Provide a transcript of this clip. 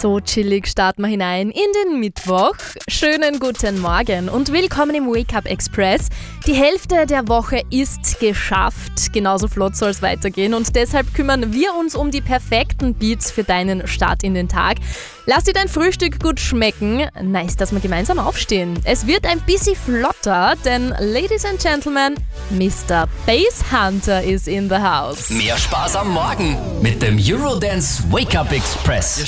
So chillig starten wir hinein in den Mittwoch. Schönen guten Morgen und willkommen im Wake-Up Express. Die Hälfte der Woche ist geschafft. Genauso flott soll es weitergehen und deshalb kümmern wir uns um die perfekten Beats für deinen Start in den Tag. Lass dir dein Frühstück gut schmecken. Nice, dass wir gemeinsam aufstehen. Es wird ein bisschen flotter, denn Ladies and Gentlemen, Mr. Basshunter is in the house. Mehr Spaß am Morgen mit dem Eurodance Wake-Up Express.